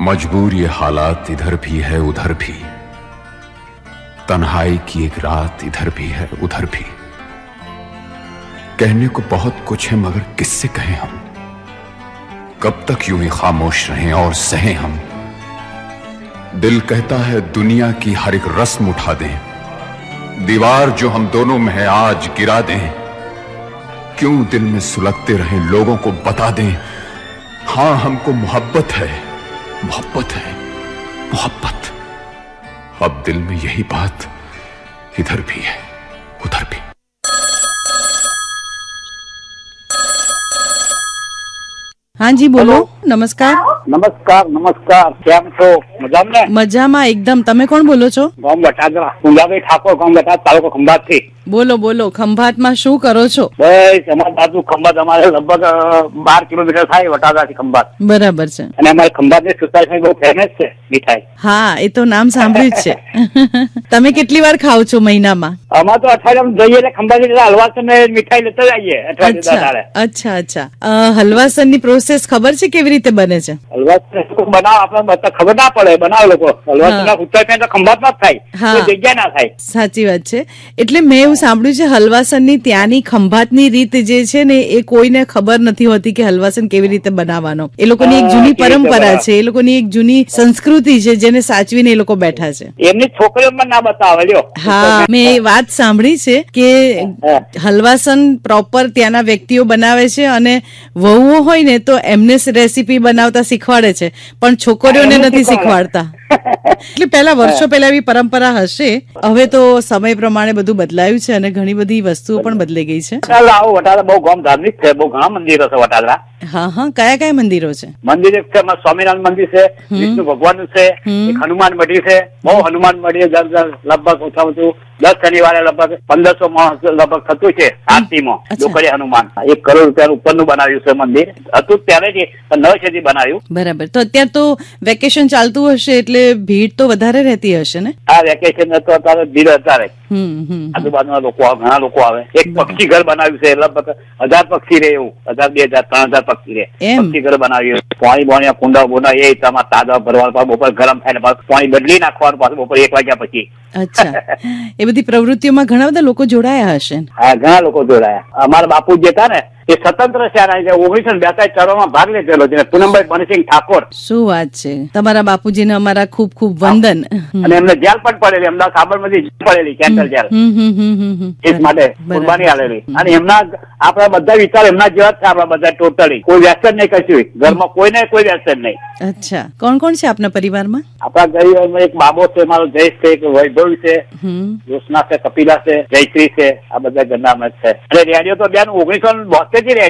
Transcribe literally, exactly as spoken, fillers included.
मजबूर ये हालात इधर भी है उधर भी, तन्हाई की एक रात इधर भी है उधर भी। कहने को बहुत कुछ है मगर किससे कहें हम, कब तक यूं ही खामोश रहें और सहें हम। दिल कहता है दुनिया की हर एक रस्म उठा दें, दीवार जो हम दोनों में है आज गिरा दें। क्यों दिल में सुलगते रहें लोगों को बता दें, हां हमको मोहब्बत है मोहब्बत है मोहब्बत। अब दिल में यही बात इधर भी है उधर भी। हाँ जी बोलो। नमस्कार નમસ્કાર નમસ્કાર કેમ છો? મજામાં ને? મજામાં એકદમ. તમે કોણ બોલો છો? ગામ વટાદરા, પૂંજાભાઈ ઠાકોર, ગામ વટાદ, તાલુકો ખંભાત થી. બોલો બોલો. ખંભાતમાં શું કરો છો? બસ અમારી બાજુ ખંભાત અમારે લગભગ બાર કિલોમીટર થાય વટાદરા થી ખંભાત. બરાબર છે. અને અમારે ખંભાત ની સોસાયટી બહુ ફેમસ છે મીઠાઈ. હા એ તો નામ સાંભળ્યું જ છે. તમે કેટલી વાર ખાવ છો મહિનામાં? અમારે તો અઠવાડિયામાં જઈએ એટલે ખંભાત હલવાસન ને મીઠાઈ લેતા જઈએ અઠવાડિયે. અચ્છા અચ્છા. હલવાસન ની પ્રોસેસ ખબર છે કેવી રીતે બને છે? હલવાસન બનાવ આપણે ખબર ના પડે, બનાવ લોકો હલવાસન ના ઉત્તરાખંડ ખંભાત માં જ થાય, કોઈ જગ્યા ના થાય. સાચી વાત છે. એટલે મેં એવું સાંભળ્યું છે હલવાસન ની ત્યાંની ખંભાતની રીત જે છે ને એ કોઈને ખબર નથી હોતી કે હલવાસન કેવી રીતે બનાવવાનો. એ લોકોની એક જૂની પરંપરા છે, એ લોકોની એક જૂની સંસ્કૃતિ છે જેને સાચવીને એ લોકો બેઠા છે. એમની છોકરીઓ ના બતાવે. હા મેં એ વાત સાંભળી છે કે હલવાસન પ્રોપર ત્યાંના વ્યક્તિઓ બનાવે છે અને વહુઓ હોય ને તો એમને રેસીપી બનાવતા શીખવાડે છે પણ છોકરીઓને નથી શીખવાડતા. એટલે પેલા વર્ષો પહેલા એવી પરંપરા હશે. હવે તો સમય પ્રમાણે બધું બદલાયું છે અને ઘણી બધી વસ્તુઓ પણ બદલાઈ ગઈ છે. વટાદરા બહુ ગામ ધાર્મિક છે, બહુ ઘણા મંદિરો છે વટાદરા. હા હા. કયા કયા મંદિરો છે? મંદિર એક છે સ્વામિનારાયણ મંદિર છે, વિષ્ણુ ભગવાન છે, એક હનુમાન મઢી છે. બહુ હનુમાન મઢી લગભગ ઓછા ઓછું દસ શનિવારે લગભગ પંદરસો માણસ લગભગ થતું છે આરતીમાં. ડોકરી હનુમાન એક કરોડ રૂપિયા ઉપરનું બનાવ્યું છે મંદિર. હતું ત્યારે જ નવ છે બનાવ્યું. બરાબર. તો અત્યારે તો વેકેશન ચાલતું હશે એટલે ભીડ તો વધારે રહેતી હશે ને? આ વેકેશન તો અત્યારે ભીડ અત્યારે આજુબાજુના લોકો આવે, ઘણા લોકો આવે. એક પક્ષી ઘર બનાવ્યું છે, લગભગ હજાર પક્ષી રહે એવું, હજાર બે હજાર ત્રણ હજાર પક્ષી રહે. પક્ષી ઘર બનાવ્યું. પાણી બોણી કુંડા બોના એ તમારે તાજા ભરવાનું, બપોર ગરમ થાય ને પાણી બદલી નાખવાનું પાછું બપોર એક વાગ્યા પછી. અચ્છા. એ બધી પ્રવૃત્તિઓમાં ઘણા બધા લોકો જોડાયા હશે. હા ઘણા લોકો જોડાયા. અમારા બાપુ જે હતા ને એ સ્વતંત્ર સેનાની ઓગણીસો બેતાલીસ ચળવળમાં ભાગ લીધેલો છે. પૂનમભાઈ બનસિંહ ઠાકોર. શું વાત છે. તમારા બાપુજીને અમારા ખૂબ ખૂબ વંદન. અને એમને જેલ પણ પડેલી, અમદાવાદ સાબરમતી પડેલી, કેન્સર જેલ. એ માટે કુરબાની આલેલી. અને એમના આપણા બધા વિચાર એમના જેવા જ છે. આપણા બધા ટોટલી કોઈ વ્યસન નહીં કશું, ઘરમાં કોઈને કોઈ વ્યસન નહીં. અચ્છા. કોણ કોણ છે આપના પરિવારમાં? આપણા ગરીબમાં એક બાબો છે, મારો જયેશ છે, એક વૈભવ છે, જોશના છે, કપિલા છે, જયશ્રી છે. આ બધા ઘરના છે. અને રેડિયો તો બેન ઓગણીસો બોતેર થી